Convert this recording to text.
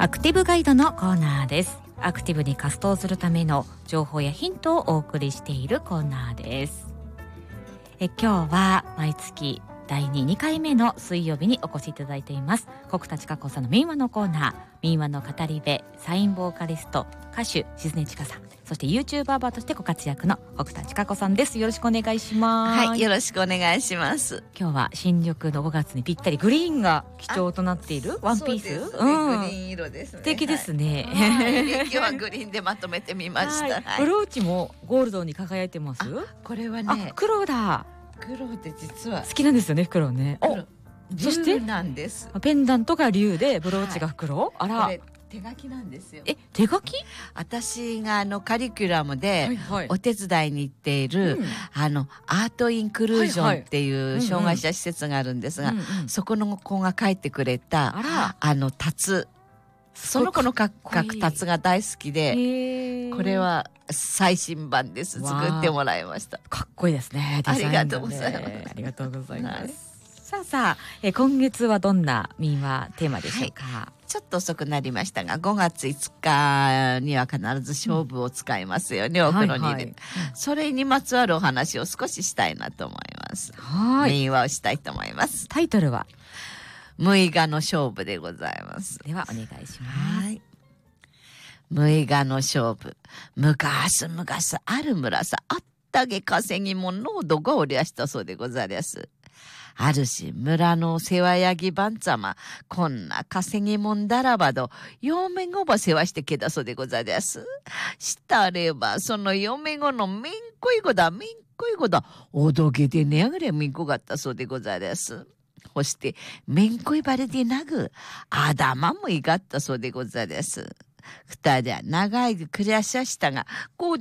アクティブガイドのコーナーです。アクティブに活動するための情報やヒントをお送りしているコーナーです。今日は毎月第2回目の水曜日にお越しいただいています。国立佳子さんの民話のコーナー、民話の語り部、サインボーカリスト、歌手静音ちかさん、そして YouTuber としてご活躍の国立佳子さんです。よろしくお願いします。 はい、よろしくお願いします。 今日は新緑の5月にぴったりグリーンが基調となっているワンピース。 そうですね、グリーン色ですね。 素敵ですね。 今日はグリーンでまとめてみました。 ブローチもゴールドに輝いてます。 これはね、 黒だ。 黒で実は好きなんですよね、黒ね。そしてなんです。 ペンダントが竜でブローチが黒。あら。 これ手書きなんですよ。 手書き？ 私がカリキュラムでお手伝いに行っている、アートインクルージョンっていう障害者施設があるんですが、そこの子が書いてくれたタツ、その子の書くタツが大好きで、これは最新版です。作ってもらいました。 かっこいいですね。 ありがとうございます。 ありがとうございます。さあ、今月はどんな民話テーマでしょうか？ ちょっと遅くなりましたが、5月5日には必ず勝負を使いますよね、お風呂に入れる。それにまつわるお話を少ししたいなと思います。民話をしたいと思います。 タイトルは 6日の勝負でございます。 ではお願いします。 6日の勝負。昔々ある村さ、あったげ稼ぎものどがおりゃしたそうでございます。あるし村の世話やぎばんざま、こんな稼ぎもんだらばど、嫁ごば世話してけだそうでございます。したれば、その嫁ごのめんこいごだ、おどげでねやぐれみんこがったそうでございます。そして、めんこいばれでなぐ、あだまもいがったそうでございます。二人は長い暮らしはしたが、こう